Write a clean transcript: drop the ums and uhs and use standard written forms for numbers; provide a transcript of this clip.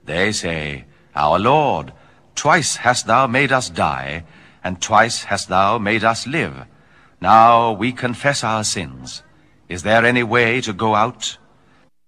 They say, Our Lord, twice hast thou made us die, and twice hast thou made us live. Now we confess our sins. Is there any way to go out